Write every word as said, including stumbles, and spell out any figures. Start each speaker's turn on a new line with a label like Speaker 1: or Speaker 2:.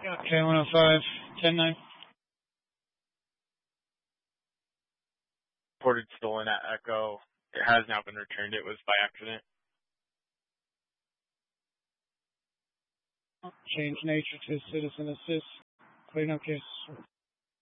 Speaker 1: Okay, one oh five, ten nine.
Speaker 2: Reported stolen at Echo. It has now been returned. It was by accident.
Speaker 1: Change nature to citizen assist. Clean up case.